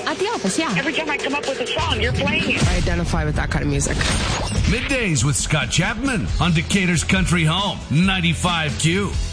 At the office, yeah. Every time I come up with a song, you're playing it. I identify with that kind of music. Middays with Scott Chapman on Decatur's Country Home, 95Q.